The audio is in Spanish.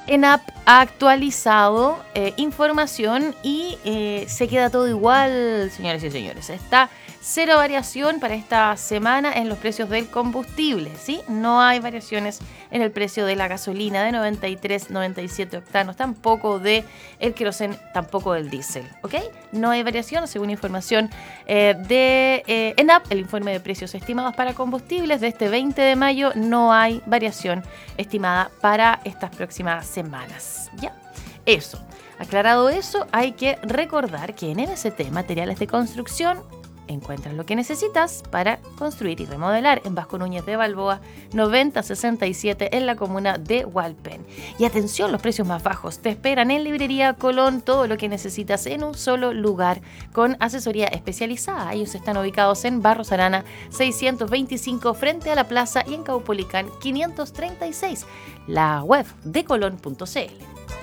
ENAP ha actualizado información y se queda todo igual, señores y señores. Está cero variación para esta semana en los precios del combustible, ¿sí? No hay variaciones en el precio de la gasolina de 93, 97 octanos, tampoco de el queroseno, tampoco del diésel, ¿ok? No hay variación, según información de ENAP, el informe de precios estimados para combustibles de este 20 de mayo, no hay variación estimada para estas próximas semanas. Ya, eso. Aclarado eso, hay que recordar que en MST Materiales de Construcción encuentras lo que necesitas para construir y remodelar en Vasco Núñez de Balboa 9067 en la comuna de Hualpén. Y atención, los precios más bajos te esperan en Librería Colón, todo lo que necesitas en un solo lugar con asesoría especializada. Ellos están ubicados en Barros Arana 625 frente a la plaza y en Caupolicán 536. La web de colón.cl.